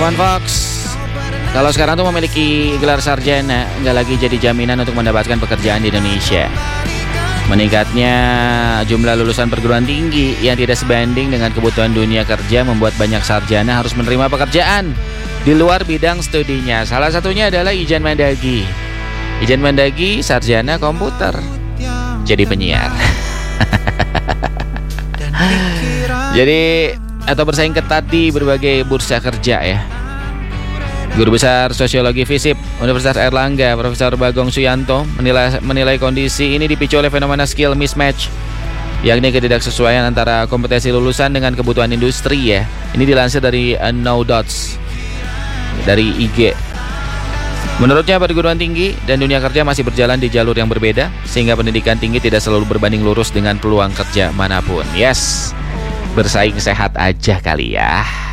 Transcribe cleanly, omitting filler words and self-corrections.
Teman Fox, kalau sekarang tuh memiliki gelar sarjana nggak lagi jadi jaminan untuk mendapatkan pekerjaan di Indonesia. Meningkatnya jumlah lulusan perguruan tinggi yang tidak sebanding dengan kebutuhan dunia kerja membuat banyak sarjana harus menerima pekerjaan di luar bidang studinya. Salah satunya adalah Ijan Mandagi. Ijan Mandagi sarjana komputer, jadi penyiar. Jadi atau bersaing ketat di berbagai bursa kerja ya. Guru Besar Sosiologi FISIP Universitas Airlangga, Profesor Bagong Suyanto menilai kondisi ini dipicu oleh fenomena skill mismatch, yakni ketidaksesuaian antara kompetensi lulusan dengan kebutuhan industri ya. Ini dilansir dari No Dots dari IG. Menurutnya perguruan tinggi dan dunia kerja masih berjalan di jalur yang berbeda, sehingga pendidikan tinggi tidak selalu berbanding lurus dengan peluang kerja manapun. Yes, bersaing sehat aja kali ya.